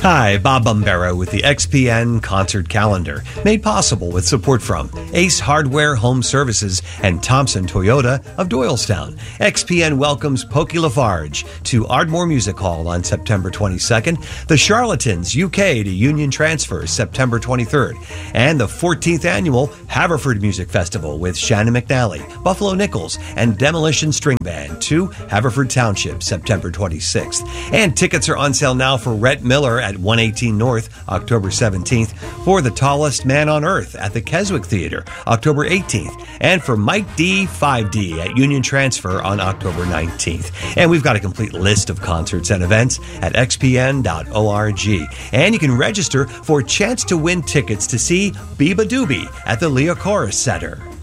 Hi, Bob Bombera with the XPN Concert Calendar, made possible with support from Ace Hardware Home Services and Thompson Toyota of Doylestown. XPN welcomes Pokey Lafarge to Ardmore Music Hall on September 22nd, the Charlatans UK to Union Transfer September 23rd, and the 14th Annual Haverford Music Festival with Shannon McNally, Buffalo Nichols, and Demolition String Band to Haverford Township September 26th. And tickets are on sale now for Rhett Miller at 118 North, October 17th, for The Tallest Man on Earth at the Keswick Theater, October 18th, and for Mike D. 5D at Union Transfer on October 19th. And we've got a complete list of concerts and events at xpn.org. And you can register for a chance to win tickets to see Biba Doobie at the Lea Chorus Center.